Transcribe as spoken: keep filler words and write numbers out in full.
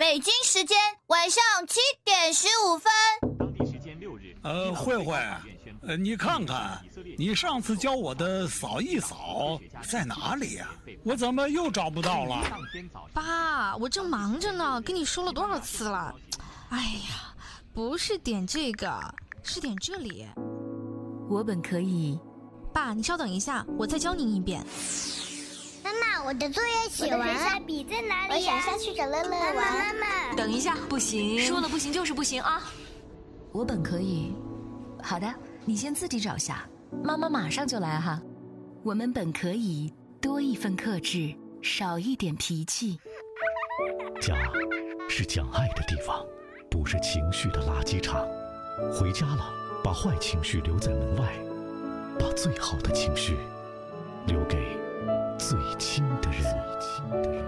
北京时间晚上七点十五分。 当地时间六日。 呃，慧慧，呃，你看看，你上次教我的扫一扫在哪里呀？我怎么又找不到了？ 爸，我正忙着呢，跟你说了多少次了？哎呀，不是点这个，是点这里。 我本可以。 爸，你稍等一下，我再教您一遍。 妈妈，我的作业写完了。 下笔在哪里呀？ 我想下去找乐乐玩。 妈妈， 等一下，不行，说了不行就是不行啊！我本可以。好的，你先自己找下，妈妈马上就来哈。我们本可以多一份克制，少一点脾气。 家是讲爱的地方，不是情绪的垃圾场。回家了，把坏情绪留在门外，把最好的情绪留给最亲的人。